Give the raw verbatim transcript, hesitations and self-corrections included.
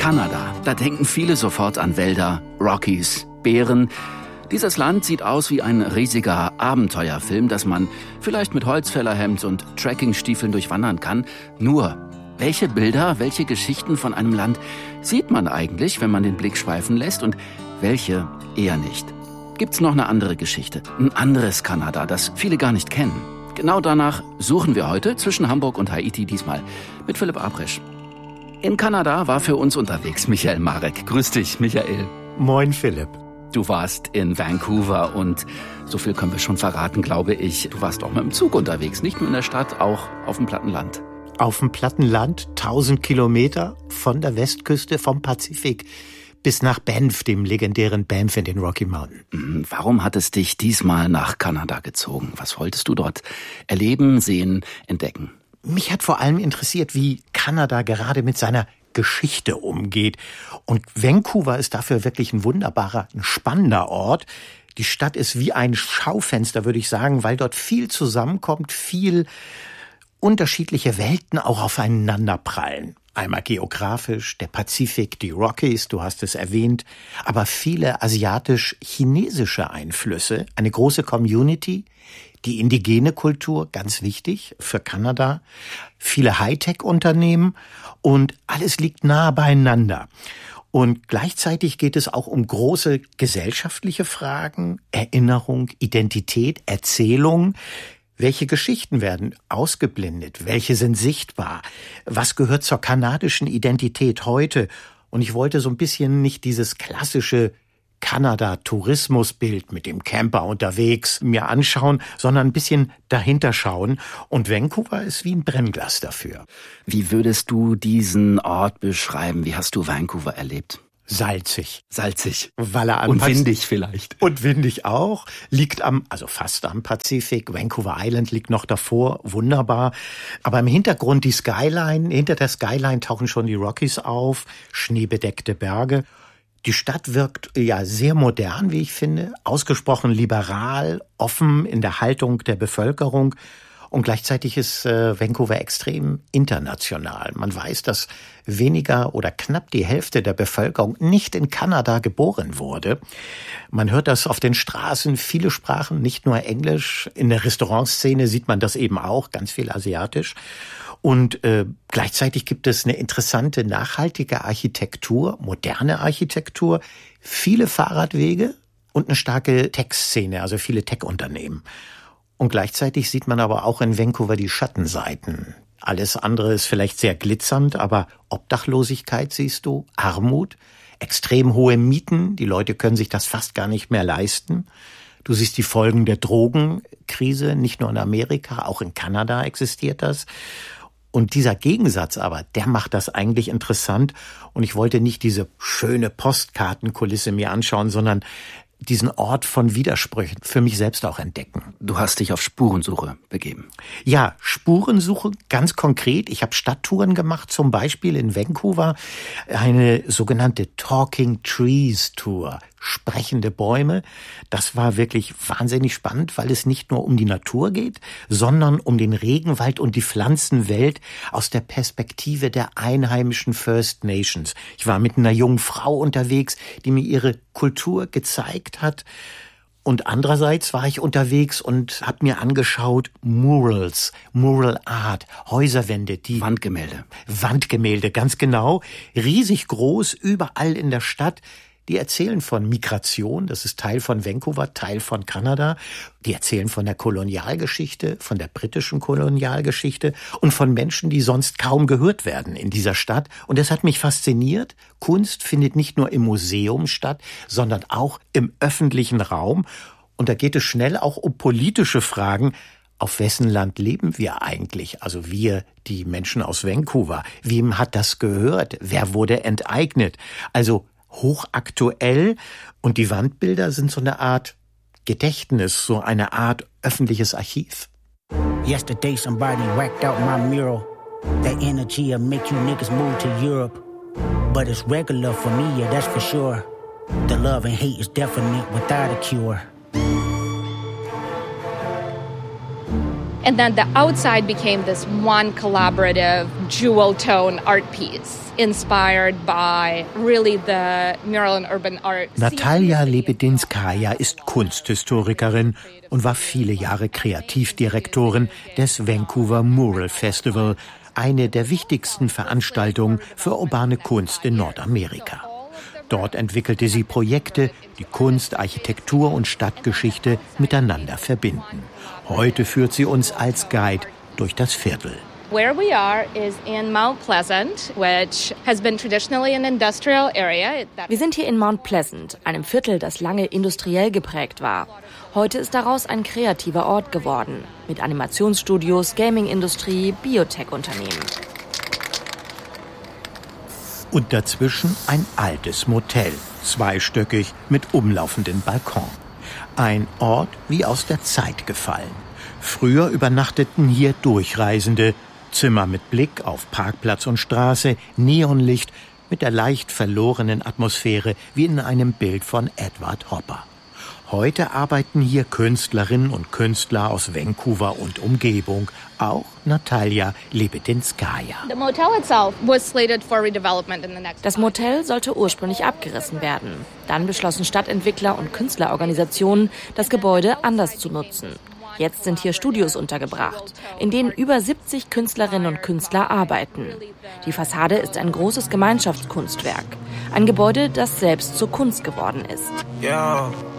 Kanada. Da denken viele sofort an Wälder, Rockies, Bären. Dieses Land sieht aus wie ein riesiger Abenteuerfilm, das man vielleicht mit Holzfällerhemd und Trekkingstiefeln durchwandern kann. Nur, welche Bilder, welche Geschichten von einem Land sieht man eigentlich, wenn man den Blick schweifen lässt, und welche eher nicht? Gibt's noch eine andere Geschichte, ein anderes Kanada, das viele gar nicht kennen? Genau danach suchen wir heute zwischen Hamburg und Haiti, diesmal mit Philipp Abrisch. In Kanada war für uns unterwegs Michael Marek. Grüß dich, Michael. Moin, Philipp. Du warst in Vancouver und so viel können wir schon verraten, glaube ich. Du warst auch mit dem Zug unterwegs, nicht nur in der Stadt, auch auf dem Plattenland. Auf dem Plattenland, tausend Kilometer von der Westküste vom Pazifik bis nach Banff, dem legendären Banff in den Rocky Mountains. Warum hat es dich diesmal nach Kanada gezogen? Was wolltest du dort erleben, sehen, entdecken? Mich hat vor allem interessiert, wie Kanada gerade mit seiner Geschichte umgeht. Und Vancouver ist dafür wirklich ein wunderbarer, ein spannender Ort. Die Stadt ist wie ein Schaufenster, würde ich sagen, weil dort viel zusammenkommt, viel unterschiedliche Welten auch aufeinander prallen. Einmal geografisch, der Pazifik, die Rockies, du hast es erwähnt, aber viele asiatisch-chinesische Einflüsse, eine große Community, die indigene Kultur, ganz wichtig für Kanada, viele Hightech-Unternehmen und alles liegt nah beieinander. Und gleichzeitig geht es auch um große gesellschaftliche Fragen, Erinnerung, Identität, Erzählung. Welche Geschichten werden ausgeblendet? Welche sind sichtbar? Was gehört zur kanadischen Identität heute? Und ich wollte so ein bisschen nicht dieses klassische Kanada-Tourismusbild mit dem Camper unterwegs mir anschauen, sondern ein bisschen dahinter schauen. Und Vancouver ist wie ein Brennglas dafür. Wie würdest du diesen Ort beschreiben? Wie hast du Vancouver erlebt? Salzig. Salzig. Weil er Und windig vielleicht. Und windig auch. Liegt am, also fast am Pazifik. Vancouver Island liegt noch davor. Wunderbar. Aber im Hintergrund die Skyline. Hinter der Skyline tauchen schon die Rockies auf. Schneebedeckte Berge. Die Stadt wirkt ja sehr modern, wie ich finde. Ausgesprochen liberal, offen in der Haltung der Bevölkerung. Und gleichzeitig ist äh, Vancouver extrem international. Man weiß, dass weniger oder knapp die Hälfte der Bevölkerung nicht in Kanada geboren wurde. Man hört das auf den Straßen, viele Sprachen, nicht nur Englisch. In der Restaurantszene sieht man das eben auch, ganz viel asiatisch. Und äh, gleichzeitig gibt es eine interessante, nachhaltige Architektur, moderne Architektur, viele Fahrradwege und eine starke Tech-Szene, also viele Tech-Unternehmen. Und gleichzeitig sieht man aber auch in Vancouver die Schattenseiten. Alles andere ist vielleicht sehr glitzernd, aber Obdachlosigkeit siehst du, Armut, extrem hohe Mieten, die Leute können sich das fast gar nicht mehr leisten. Du siehst die Folgen der Drogenkrise, nicht nur in Amerika, auch in Kanada existiert das. Und dieser Gegensatz aber, der macht das eigentlich interessant. Und ich wollte nicht diese schöne Postkartenkulisse mir anschauen, sondern diesen Ort von Widersprüchen für mich selbst auch entdecken. Du hast dich auf Spurensuche begeben. Ja, Spurensuche, ganz konkret. Ich habe Stadttouren gemacht, zum Beispiel in Vancouver, eine sogenannte Talking Trees Tour, sprechende Bäume. Das war wirklich wahnsinnig spannend, weil es nicht nur um die Natur geht, sondern um den Regenwald und die Pflanzenwelt aus der Perspektive der einheimischen First Nations. Ich war mit einer jungen Frau unterwegs, die mir ihre Kultur gezeigt hat. Und andererseits war ich unterwegs und habe mir angeschaut Murals, Mural Art, Häuserwände, die Wandgemälde. Wandgemälde, ganz genau, riesig groß, überall in der Stadt. Die erzählen von Migration, das ist Teil von Vancouver, Teil von Kanada. Die erzählen von der Kolonialgeschichte, von der britischen Kolonialgeschichte und von Menschen, die sonst kaum gehört werden in dieser Stadt. Und das hat mich fasziniert. Kunst findet nicht nur im Museum statt, sondern auch im öffentlichen Raum. Und da geht es schnell auch um politische Fragen. Auf wessen Land leben wir eigentlich? Also wir, die Menschen aus Vancouver. Wem hat das gehört? Wer wurde enteignet? Also hochaktuell, und die Wandbilder sind so eine Art Gedächtnis, so eine Art öffentliches Archiv. Yesterday somebody whacked out my mural. That energy'll make you niggas move to Europe. But it's regular for me, yeah, that's for sure. The love and hate is definite without a cure. And then the outside became this one collaborative dual-tone art piece, inspired by really the mural and urban art. Natalia Lebedinskaja ist Kunsthistorikerin und war viele Jahre Kreativdirektorin des Vancouver Mural Festival, eine der wichtigsten Veranstaltungen für urbane Kunst in Nordamerika. Dort entwickelte sie Projekte, die Kunst, Architektur und Stadtgeschichte miteinander verbinden. Heute führt sie uns als Guide durch das Viertel. Where we are is in Mount Pleasant, which has been traditionally an industrial area. Wir sind hier in Mount Pleasant, einem Viertel, das lange industriell geprägt war. Heute ist daraus ein kreativer Ort geworden, mit Animationsstudios, Gaming-Industrie, Biotech-Unternehmen. Und dazwischen ein altes Motel, zweistöckig mit umlaufenden Balkon. Ein Ort wie aus der Zeit gefallen. Früher übernachteten hier Durchreisende, Zimmer mit Blick auf Parkplatz und Straße, Neonlicht mit der leicht verlorenen Atmosphäre wie in einem Bild von Edward Hopper. Heute arbeiten hier Künstlerinnen und Künstler aus Vancouver und Umgebung, auch Natalia Lebedinskaja. Das Motel sollte ursprünglich abgerissen werden. Dann beschlossen Stadtentwickler und Künstlerorganisationen, das Gebäude anders zu nutzen. Jetzt sind hier Studios untergebracht, in denen über siebzig Künstlerinnen und Künstler arbeiten. Die Fassade ist ein großes Gemeinschaftskunstwerk. Ein Gebäude, das selbst zur Kunst geworden ist. Ja.